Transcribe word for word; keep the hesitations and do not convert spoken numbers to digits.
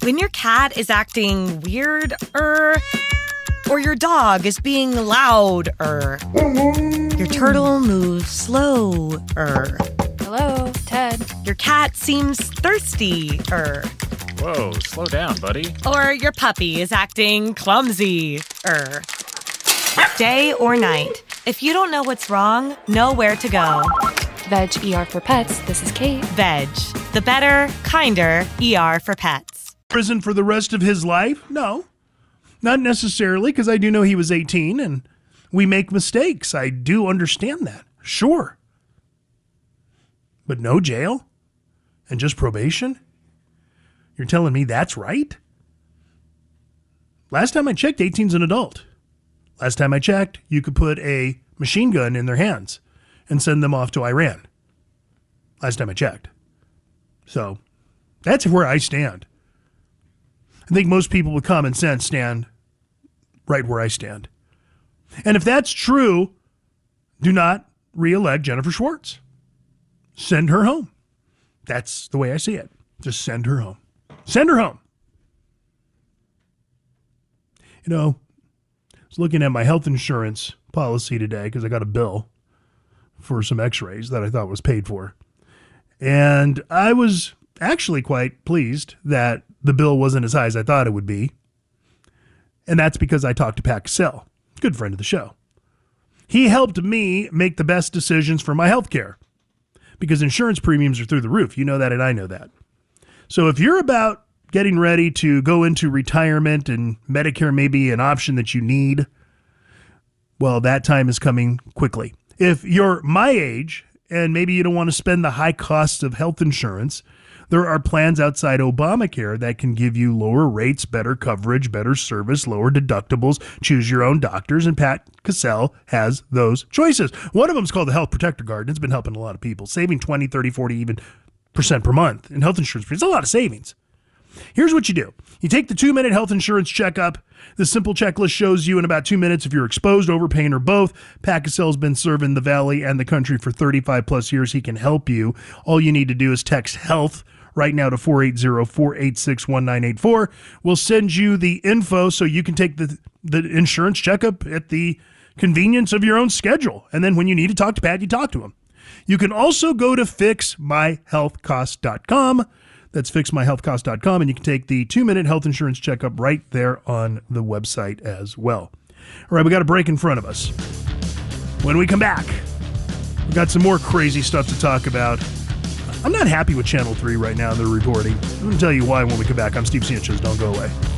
When your cat is acting weird, er, or your dog is being loud, er, your turtle moves slow, er. Hello, Ted. Your cat seems thirsty, er. Whoa, slow down, buddy. Or your puppy is acting clumsy, er. Day or night, if you don't know what's wrong, know where to go. Veg E R for Pets, this is Kate. Veg, the better, kinder E R for pets. Prison for the rest of his life? No, not necessarily, because I do know he was eighteen and we make mistakes. I do understand that, sure. But no jail and just probation? You're telling me that's right? Last time I checked, eighteen's an adult. Last time I checked, you could put a machine gun in their hands and send them off to Iran. Last time I checked. So that's where I stand. I think most people with common sense stand right where I stand. And if that's true, do not re-elect Jennifer Schwartz. Send her home. That's the way I see it. Just send her home. Send her home. You know, I was looking at my health insurance policy today because I got a bill for some x-rays that I thought was paid for. And I was actually quite pleased that the bill wasn't as high as I thought it would be. And that's because I talked to Pat Cassell, good friend of the show. He helped me make the best decisions for my health care because insurance premiums are through the roof. You know that and I know that. So if you're about getting ready to go into retirement and Medicare may be an option that you need, well, that time is coming quickly. If you're my age and maybe you don't want to spend the high costs of health insurance, there are plans outside Obamacare that can give you lower rates, better coverage, better service, lower deductibles, choose your own doctors, and Pat Cassell has those choices. One of them is called the Health Protector Guard, and it's been helping a lot of people, saving twenty, thirty, forty, even percent per month in health insurance. It's a lot of savings. Here's what you do. You take the two-minute health insurance checkup. The simple checklist shows you in about two minutes if you're exposed, overpaying, or both. Pat Cassell's been serving the Valley and the country for thirty-five plus years. He can help you. All you need to do is text HEALTH right now to four eight zero, four eight six, one nine eight four. We'll send you the info so you can take the, the insurance checkup at the convenience of your own schedule. And then when you need to talk to Pat, you talk to him. You can also go to fix my health cost dot com. That's fix my health cost dot com, and you can take the two-minute health insurance checkup right there on the website as well. All right, we got a break in front of us. When we come back, we've got some more crazy stuff to talk about. I'm not happy with Channel three right now, they're reporting. I'm going to tell you why when we come back. I'm Steve Sanchez. Don't go away.